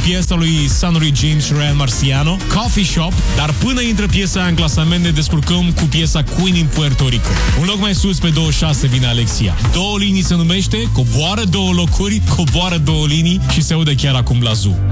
piesa lui Sunny James și Ryan Marciano, Coffee Shop, dar până intră piesa aia în clasament ne descurcăm cu piesa Queen in Puerto Rico. Un loc mai sus, pe 26, vine Alexia. 2 linii se numește, coboară 2 locuri, coboară 2 linii și se aude chiar acum la Zoo.